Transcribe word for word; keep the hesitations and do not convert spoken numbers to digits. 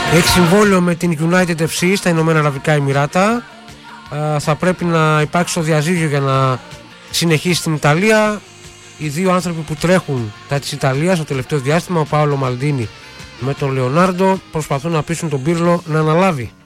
Έχει συμβόλαιο με την United εφ σι στα Ηνωμένα Αραβικά Εμιράτα. Θα πρέπει να υπάρξει το διαζύγιο για να συνεχίσει στην Ιταλία. Οι δύο άνθρωποι που τρέχουν τα της Ιταλίας το τελευταίο διάστημα, ο Πάολο Μαλντίνι με τον Λεωνάρντο, προσπαθούν να πείσουν τον Πίρλο να αναλάβει.